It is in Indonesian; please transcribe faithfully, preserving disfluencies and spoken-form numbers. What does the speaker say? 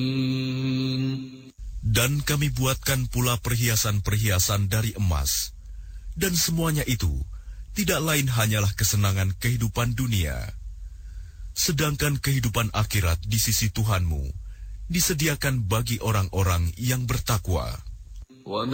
Dan kami buatkan pula perhiasan-perhiasan dari emas, dan semuanya itu tidak lain hanyalah kesenangan kehidupan dunia. Sedangkan kehidupan akhirat di sisi Tuhanmu disediakan bagi orang-orang yang bertakwa.